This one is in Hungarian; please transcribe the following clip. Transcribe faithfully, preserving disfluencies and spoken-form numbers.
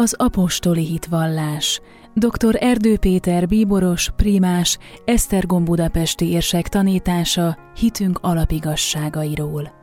az apostoli hitvallás. doktor Erdő Péter bíboros, prímás, Esztergom budapesti érsek tanítása hitünk alapigasságairól.